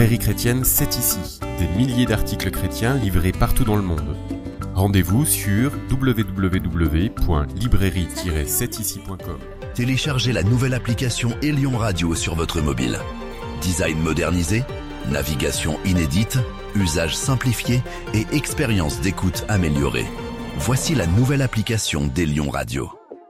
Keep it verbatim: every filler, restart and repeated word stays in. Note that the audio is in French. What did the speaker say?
librairie chrétienne C'est ici. Des milliers d'articles chrétiens livrés partout dans le monde. Rendez-vous sur w w w point librairie tiret c'est ici point com. Téléchargez la nouvelle application Elion Radio sur votre mobile. Design modernisé, navigation inédite, usage simplifié et expérience d'écoute améliorée. Voici la nouvelle application d'Elion Radio.